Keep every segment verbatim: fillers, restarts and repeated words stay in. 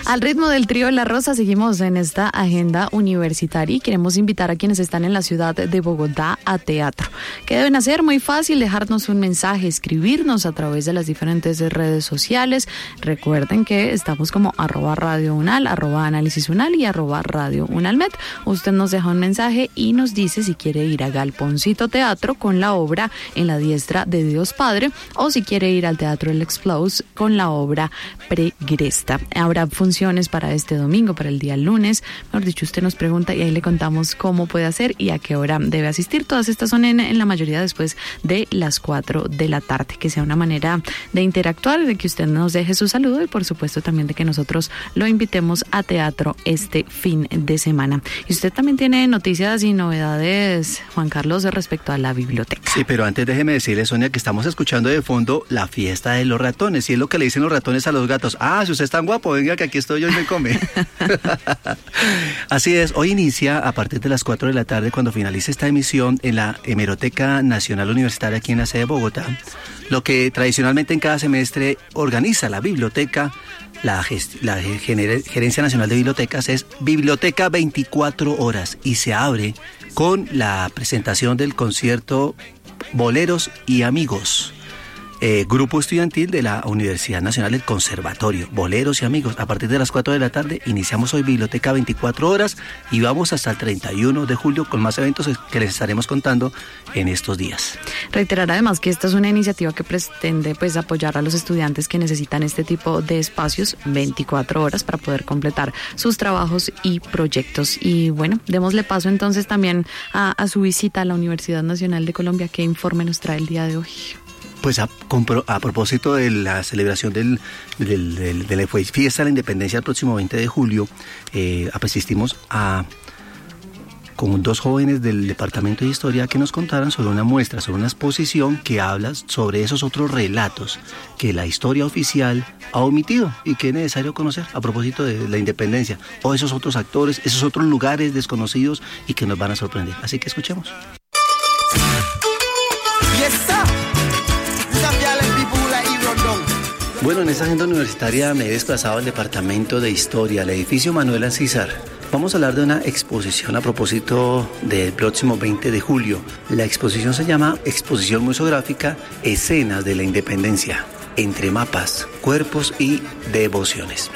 Al ritmo del trío La Rosa seguimos en esta agenda universitaria y queremos invitar a quienes están en la ciudad de Bogotá a teatro. ¿Qué deben hacer? Muy fácil, dejarnos un mensaje, escribirnos a través de las diferentes redes sociales. Recuerden que estamos como arroba Radio Unal, arroba Análisis Unal y arroba Radio Unalmet. Usted nos deja un mensaje y nos dice si quiere ir a Galponcito Teatro con la obra En la diestra de Dios Padre o si quiere ir al Teatro El Explose con la obra Pregresta. Habrá funciones para este domingo, para el día lunes. Mejor dicho, usted nos pregunta y ahí le contamos cómo puede hacer y a qué hora debe asistir. Todas estas son en, en la mayoría después de las cuatro de la tarde. Que sea una manera de interactuar, de que usted nos deje su saludo y por supuesto también de que nosotros lo invitemos a teatro este fin de semana. Y usted también tiene noticias y novedades, Juan Carlos, respecto a la biblioteca. Sí, pero antes déjeme decirle, Sonia, que estamos escuchando de fondo la fiesta de los ratones y es lo que le dicen los ratones a los gatos. Ah, si usted es tan guapo, venga que aquí estoy yo y me come. Así es, hoy inicia a partir de las cuatro de la tarde, cuando finalice esta emisión, en la Hemeroteca Nacional Universitaria aquí en la sede de Bogotá, lo que tradicionalmente en cada semestre organiza la biblioteca, la, gest- la Gener- Gerencia Nacional de Bibliotecas, es Biblioteca veinticuatro horas y se abre con la presentación del concierto Boleros y Amigos. Eh, grupo estudiantil de la Universidad Nacional del Conservatorio, Boleros y Amigos. A partir de las cuatro de la tarde iniciamos hoy Biblioteca veinticuatro horas y vamos hasta el treinta y uno de julio con más eventos que les estaremos contando en estos días. Reiterar además que esta es una iniciativa que pretende pues apoyar a los estudiantes que necesitan este tipo de espacios veinticuatro horas para poder completar sus trabajos y proyectos. Y bueno, démosle paso entonces también a, a su visita a la Universidad Nacional de Colombia. ¿Qué informe nos trae el día de hoy? Pues a, a propósito de la celebración del, del, del, de la fiesta de la independencia el próximo veinte de julio, eh, asistimos a con dos jóvenes del Departamento de Historia que nos contaran sobre una muestra, sobre una exposición que habla sobre esos otros relatos que la historia oficial ha omitido y que es necesario conocer a propósito de la independencia, o esos otros actores, esos otros lugares desconocidos y que nos van a sorprender. Así que escuchemos. Bueno, en esta agenda universitaria me he desplazado al Departamento de Historia, al edificio Manuel Ancísar. Vamos a hablar de una exposición a propósito del próximo veinte de julio. La exposición se llama Exposición Museográfica Escenas de la Independencia, entre mapas, cuerpos y devociones.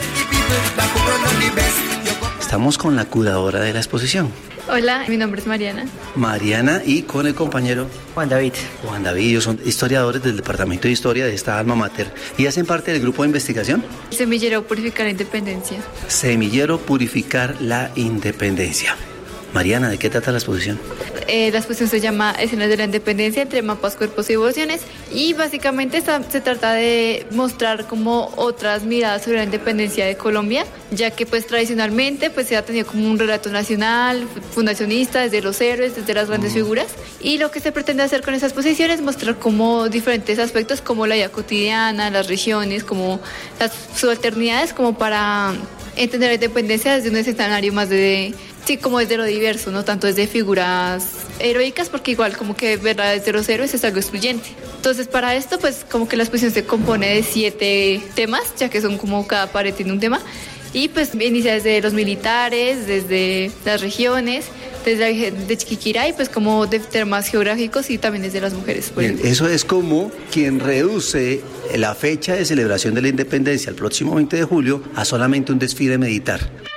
Estamos con la curadora de la exposición. Hola, mi nombre es Mariana. Mariana y con el compañero Juan David. Juan David, ellos son historiadores del Departamento de Historia de esta alma mater y hacen parte del grupo de investigación Semillero Purificar la Independencia. Semillero Purificar la Independencia. Mariana, ¿de qué trata la exposición? Eh, la exposición se llama Escenas de la Independencia entre mapas, cuerpos y devociones y básicamente está, se trata de mostrar como otras miradas sobre la independencia de Colombia, ya que pues tradicionalmente pues se ha tenido como un relato nacional, fundacionista, desde los héroes, desde las grandes mm. figuras, y lo que se pretende hacer con esa exposición es mostrar como diferentes aspectos como la vida cotidiana, las regiones, como las subalternidades, como para entender la independencia desde un escenario más de... Sí, como desde lo diverso, no tanto desde figuras heroicas, porque igual como que verla desde los héroes es algo excluyente. Entonces para esto pues como que la exposición se compone de siete temas, ya que son como cada pared tiene un tema, y pues inicia desde los militares, desde las regiones, desde de Chiquinquirá y pues como de temas geográficos y también desde las mujeres. Bien, eso es como quien reduce la fecha de celebración de la independencia el próximo veinte de julio a solamente un desfile militar.